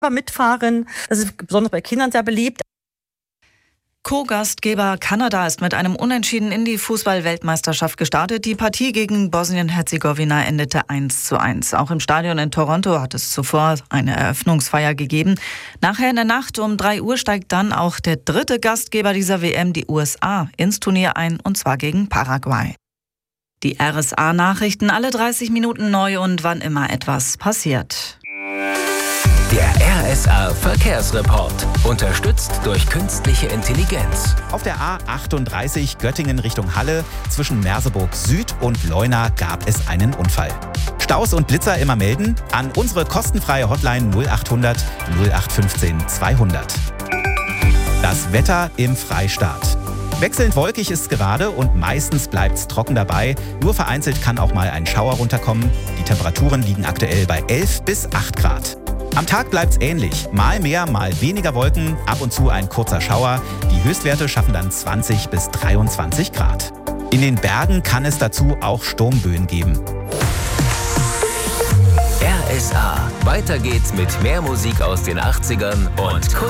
mitfahren. Das ist besonders bei Kindern sehr beliebt. Co-Gastgeber Kanada ist mit einem Unentschieden in die Fußball-Weltmeisterschaft gestartet. Die Partie gegen Bosnien-Herzegowina endete 1:1. Auch im Stadion in Toronto hat es zuvor eine Eröffnungsfeier gegeben. Nachher in der Nacht um 3 Uhr steigt dann auch der dritte Gastgeber dieser WM, die USA, ins Turnier ein, und zwar gegen Paraguay. Die RSA-Nachrichten alle 30 Minuten neu und wann immer etwas passiert. Der RSA-Verkehrsreport. Unterstützt durch künstliche Intelligenz. Auf der A38 Göttingen Richtung Halle zwischen Merseburg Süd und Leuna gab es einen Unfall. Staus und Blitzer immer melden an unsere kostenfreie Hotline 0800 0815 200. Das Wetter im Freistaat. Wechselnd wolkig ist es gerade und meistens bleibt es trocken dabei. Nur vereinzelt kann auch mal ein Schauer runterkommen. Die Temperaturen liegen aktuell bei 11 bis 8 Grad. Am Tag bleibt es ähnlich. Mal mehr, mal weniger Wolken, ab und zu ein kurzer Schauer. Die Höchstwerte schaffen dann 20 bis 23 Grad. In den Bergen kann es dazu auch Sturmböen geben. RSA. Weiter geht's mit mehr Musik aus den 80ern und